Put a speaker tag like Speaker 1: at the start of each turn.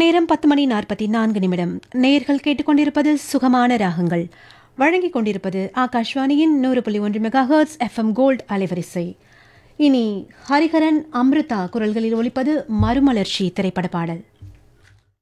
Speaker 1: நேரம் 10:44. நேயர்கள் கேட்டுக்கொண்டிருப்பது சுகமான ராகங்கள். வழங்கிக் கொண்டிருப்பது ஆகாஷ்வாணியின் 100.1 மெகாஹெர்ட்ஸ் எஃப்எம் கோல்ட் அலைவரிசை. இனி ஹரிஹரன் அம்ருதா குரல்களில் ஒலிப்பது மறுமலர்ச்சி திரைப்பட பாடல்.